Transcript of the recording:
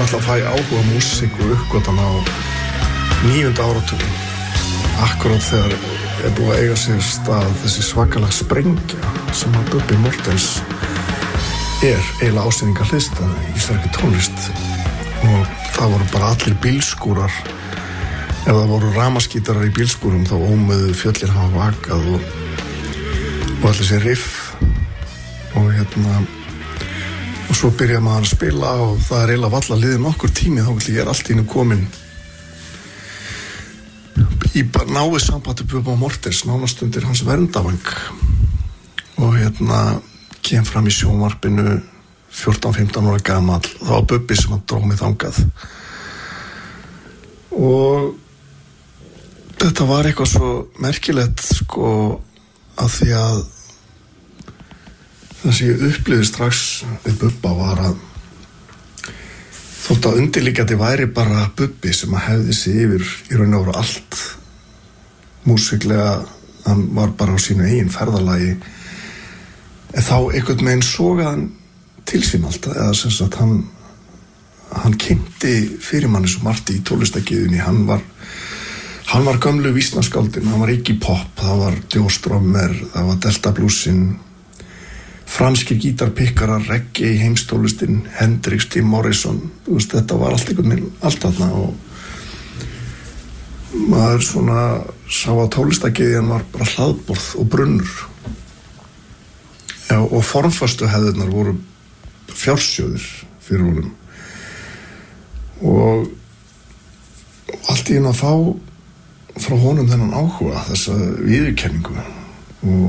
náttúrulega fæ áhuga á músík og uppgötan á 9. áratugum. Akkurát þegar búið að eiga sér stað þessi svakalega sprengja sem að Bubbi Morthens eiginlega ásýningar hlista í íslenskri tónlist. Og það voru bara allir bílskúrar. Ef það voru rafmaskítarar í bílskúrum þá ómuðu fjöllin hafa vakað og allir þessi riff og svo byrja maður að spila og það eiginlega valla liðið nokkur tími þá ég allt í einu komin í bara náið sambandi Bubba Morthens nánast undir hans verndavang og kem fram í sjónvarpinu 14-15 ára gamall. Það var Bubbi sem hann dró mig þangað og þetta var eitthvað svo merkilegt af því að það sem ég upplifði strax við Bubba var að þótt að undirliggjandi væri bara Bubbi sem að hefði sig yfir í raun og veru allt músiklega, hann var bara á sínu eigin ferðalagi en þá einhvern veginn sogaði hann til sín alltaf eða sem sagt hann kynnti fyrir manni svo margt í tónlistagyðjunni, hann var gömlu vísnaskáldin, hann var Iggy Pop, það var Joe Strummer, það var Delta Bluesin, franskir gítarpikkarar, reggae í heimstónlistin, Hendrix, Jim Morrison, þetta var allt einhvern veginn allt þarna og maður svona sá að tónlistagyðjan var bara hlaðborð og brunnur. Já, og formföstu hefðirnar voru fjársjóðir fyrir honum og allt í einu að fá frá honum þennan áhuga, þessa viðurkenningu og